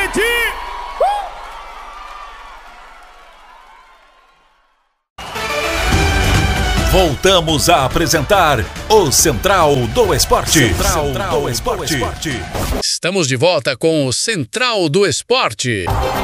partir! Voltamos a apresentar o Central do Esporte. Central do Esporte. Estamos de volta com o Central do Esporte.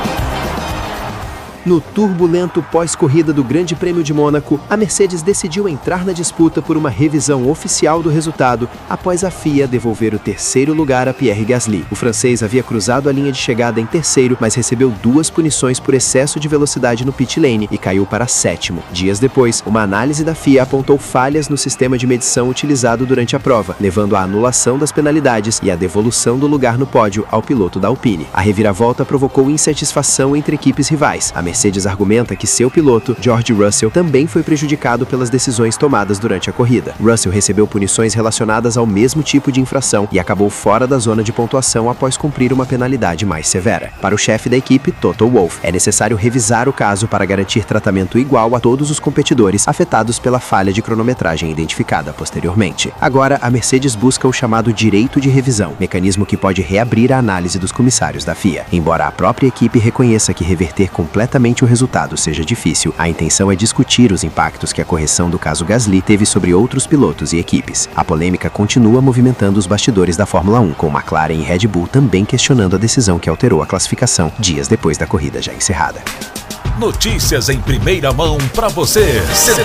No turbulento pós-corrida do Grande Prêmio de Mônaco, a Mercedes decidiu entrar na disputa por uma revisão oficial do resultado após a FIA devolver o terceiro lugar a Pierre Gasly. O francês havia cruzado a linha de chegada em terceiro, mas recebeu 2 punições por excesso de velocidade no pit lane e caiu para sétimo. Dias depois, uma análise da FIA apontou falhas no sistema de medição utilizado durante a prova, levando à anulação das penalidades e à devolução do lugar no pódio ao piloto da Alpine. A reviravolta provocou insatisfação entre equipes rivais. A Mercedes argumenta que seu piloto, George Russell, também foi prejudicado pelas decisões tomadas durante a corrida. Russell recebeu punições relacionadas ao mesmo tipo de infração e acabou fora da zona de pontuação após cumprir uma penalidade mais severa. Para o chefe da equipe, Toto Wolff, é necessário revisar o caso para garantir tratamento igual a todos os competidores afetados pela falha de cronometragem identificada posteriormente. Agora, a Mercedes busca o chamado direito de revisão, mecanismo que pode reabrir a análise dos comissários da FIA. Embora a própria equipe reconheça que reverter completamente o resultado seja difícil, a intenção é discutir os impactos que a correção do caso Gasly teve sobre outros pilotos e equipes. A polêmica continua movimentando os bastidores da Fórmula 1, com McLaren e Red Bull também questionando a decisão que alterou a classificação dias depois da corrida já encerrada. Notícias em primeira mão para você.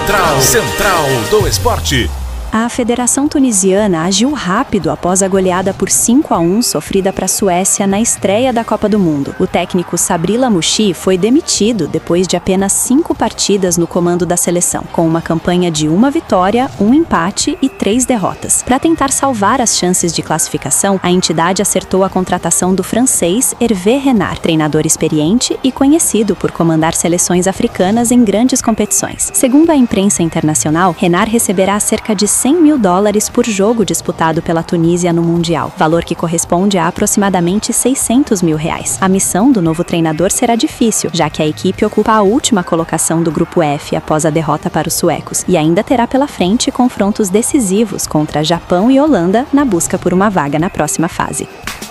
Central do Esporte. A Federação Tunisiana agiu rápido após a goleada por 5-1 sofrida para a Suécia na estreia da Copa do Mundo. O técnico Sabri Lamouchi foi demitido depois de apenas 5 partidas no comando da seleção, com uma campanha de 1 vitória, 1 empate e 3 derrotas. Para tentar salvar as chances de classificação, a entidade acertou a contratação do francês Hervé Renard, treinador experiente e conhecido por comandar seleções africanas em grandes competições. Segundo a imprensa internacional, Renard receberá cerca de $100 mil por jogo disputado pela Tunísia no Mundial, valor que corresponde a aproximadamente R$600 mil. A missão do novo treinador será difícil, já que a equipe ocupa a última colocação do Grupo F após a derrota para os suecos, e ainda terá pela frente confrontos decisivos contra Japão e Holanda na busca por uma vaga na próxima fase.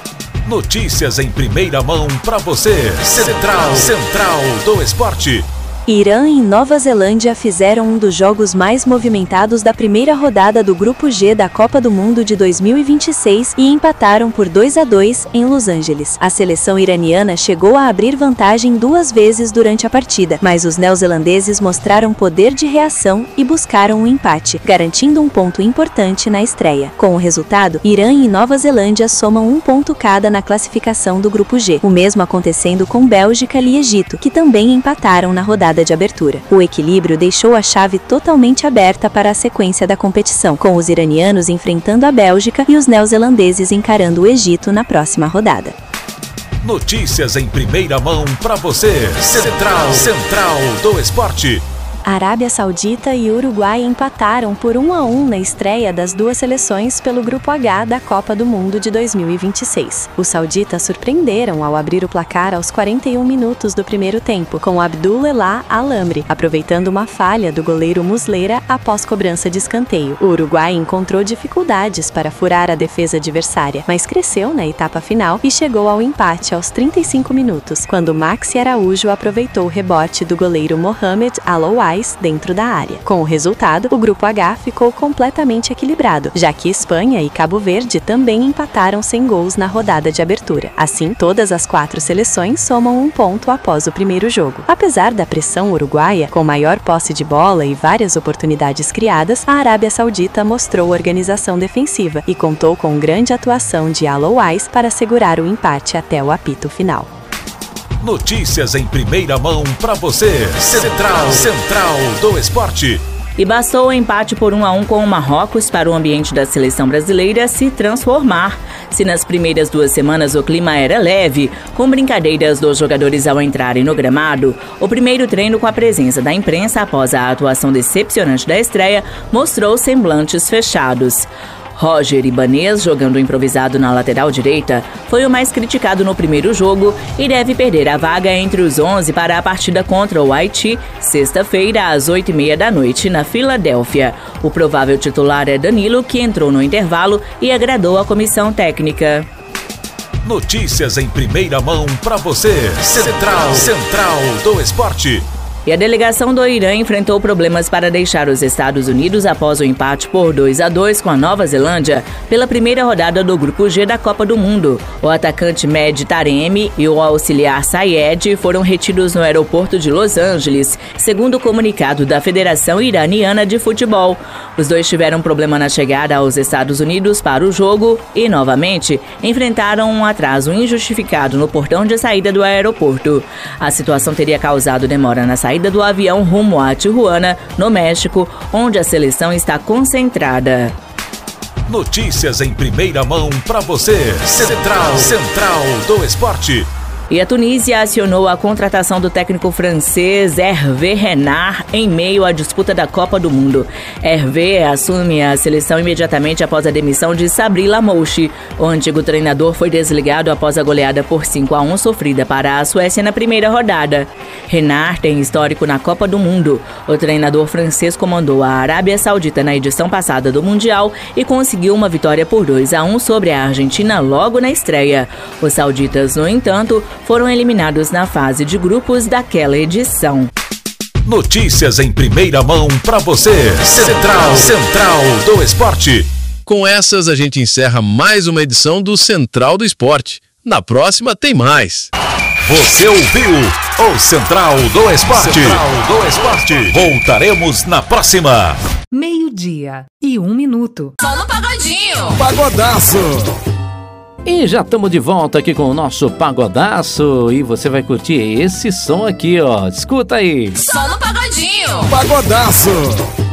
Notícias em primeira mão para você. Central do Esporte. Irã e Nova Zelândia fizeram um dos jogos mais movimentados da primeira rodada do Grupo G da Copa do Mundo de 2026 e empataram por 2-2 em Los Angeles. A seleção iraniana chegou a abrir vantagem 2 vezes durante a partida, mas os neozelandeses mostraram poder de reação e buscaram um empate, garantindo um ponto importante na estreia. Com o resultado, Irã e Nova Zelândia somam 1 ponto cada na classificação do Grupo G, o mesmo acontecendo com Bélgica e Egito, que também empataram na rodada de abertura. O equilíbrio deixou a chave totalmente aberta para a sequência da competição, com os iranianos enfrentando a Bélgica e os neozelandeses encarando o Egito na próxima rodada. Notícias em primeira mão para você. Central do Esporte. Arábia Saudita e Uruguai empataram por 1-1 na estreia das duas seleções pelo Grupo H da Copa do Mundo de 2026. Os sauditas surpreenderam ao abrir o placar aos 41 minutos do primeiro tempo, com Abdulelah Al-Amri, aproveitando uma falha do goleiro Muslera após cobrança de escanteio. O Uruguai encontrou dificuldades para furar a defesa adversária, mas cresceu na etapa final e chegou ao empate aos 35 minutos, quando Maxi Araújo aproveitou o rebote do goleiro Mohamed Al-Owais dentro da área. Com o resultado, o Grupo H ficou completamente equilibrado, já que Espanha e Cabo Verde também empataram sem gols na rodada de abertura. Assim, todas as 4 seleções somam 1 ponto após o primeiro jogo. Apesar da pressão uruguaia, com maior posse de bola e várias oportunidades criadas, a Arábia Saudita mostrou organização defensiva e contou com grande atuação de Al-Owais para segurar o empate até o apito final. Notícias em primeira mão para você. Central do Esporte. E bastou o empate por 1-1 com o Marrocos para o ambiente da seleção brasileira se transformar. Se nas primeiras 2 semanas o clima era leve, com brincadeiras dos jogadores ao entrarem no gramado, o primeiro treino com a presença da imprensa após a atuação decepcionante da estreia mostrou semblantes fechados. Roger Ibanez, jogando improvisado na lateral direita, foi o mais criticado no primeiro jogo e deve perder a vaga entre os 11 para a partida contra o Haiti, sexta-feira às 8h30 da noite, na Filadélfia. O provável titular é Danilo, que entrou no intervalo e agradou a comissão técnica. Notícias em primeira mão para você. Central do Esporte. E a delegação do Irã enfrentou problemas para deixar os Estados Unidos após o empate por 2-2 com a Nova Zelândia pela primeira rodada do Grupo G da Copa do Mundo. O atacante Mehdi Taremi e o auxiliar Sayed foram retidos no aeroporto de Los Angeles, segundo o comunicado da Federação Iraniana de Futebol. Os dois tiveram problema na chegada aos Estados Unidos para o jogo e, novamente, enfrentaram um atraso injustificado no portão de saída do aeroporto. A situação teria causado demora na saída do avião rumo a Tijuana, no México, onde a seleção está concentrada. Notícias em primeira mão para você. Central do Esporte. E a Tunísia acionou a contratação do técnico francês Hervé Renard em meio à disputa da Copa do Mundo. Hervé assume a seleção imediatamente após a demissão de Sabri Lamouchi. O antigo treinador foi desligado após a goleada por 5-1 sofrida para a Suécia na primeira rodada. Renard tem histórico na Copa do Mundo. O treinador francês comandou a Arábia Saudita na edição passada do Mundial e conseguiu uma vitória por 2-1 sobre a Argentina logo na estreia. Os sauditas, no entanto, foram eliminados na fase de grupos daquela edição. Notícias em primeira mão para você. Central do Esporte. Com essas, a gente encerra mais uma edição do Central do Esporte. Na próxima tem mais. Você ouviu o Central do Esporte. Voltaremos na próxima. 12:01. Só no Pagodinho. Pagodaço. E já estamos de volta aqui com o nosso Pagodaço. E você vai curtir esse som aqui, ó. Escuta aí. Só no Pagodinho. Pagodaço.